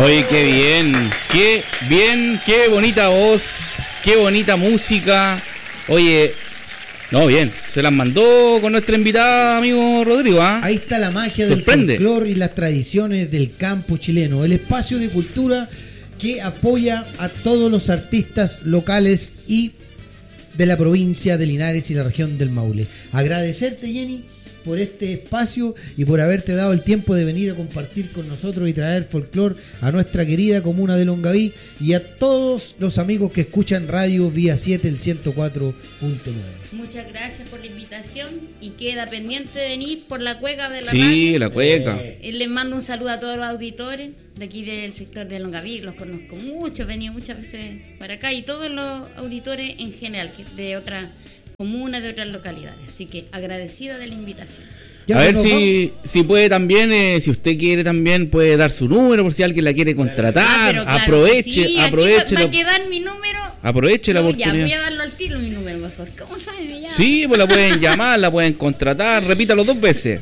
Oye, qué bien, qué bonita voz, qué bonita música. Oye, no, bien, se las mandó con nuestra invitada, amigo Rodrigo, ¿ah? Ahí está la magia del folclore y las tradiciones del campo chileno, el espacio de cultura que apoya a todos los artistas locales y de la provincia de Linares y la región del Maule. Agradecerte, Jenny, por este espacio y por haberte dado el tiempo de venir a compartir con nosotros y traer folclore a nuestra querida comuna de Longaví y a todos los amigos que escuchan Radio Vía 7, el 104.9. Muchas gracias por la invitación y queda pendiente de venir por la cueca de la radio. Sí, la cueca. Les mando un saludo a todos los auditores de aquí del sector de Longaví, los conozco mucho, he venido muchas veces para acá y todos los auditores en general, que de otras comunas, de otras localidades, así que agradecida de la invitación. A ver si puede también, si usted quiere también puede dar su número por si alguien la quiere contratar. Claro, aproveche, sí, aproveche. Va a quedar mi número. Aproveche la oportunidad. Ya, voy a darlo al tiro mi número mejor. ¿Cómo sabe? Ya. Sí, pues la pueden llamar, la pueden contratar. Repítalo 2 veces.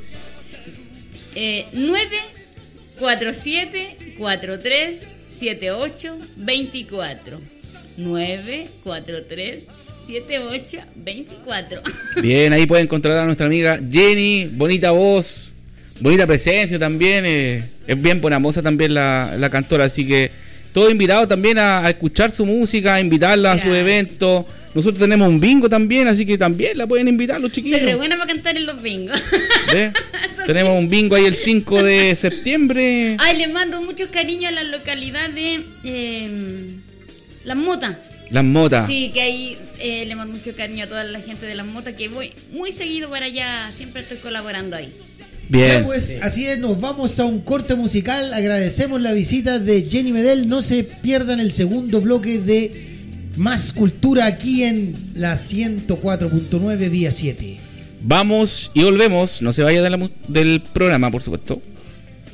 947-4378-24. 943-78-24. Bien, ahí pueden contratar a nuestra amiga Jenny, bonita voz, bonita presencia también, es bien buena moza también la cantora, así que todos invitados también a escuchar su música, a invitarla a su evento. Nosotros tenemos un bingo también, así que también la pueden invitar los chiquillos. Soy re buena para cantar en los bingos. Tenemos un bingo ahí el 5 de septiembre. Ay, les mando muchos cariños a la localidad de Las Motas. Las Motas. Sí, que ahí le mando mucho cariño a toda la gente de Las Motas, que voy muy seguido para allá, siempre estoy colaborando ahí. Bien. Ya, pues así es, nos vamos a un corte musical. Agradecemos la visita de Jenny Medel. No se pierdan el segundo bloque de Más Cultura aquí en la 104.9 Vía 7. Vamos y volvemos. No se vaya del programa, por supuesto.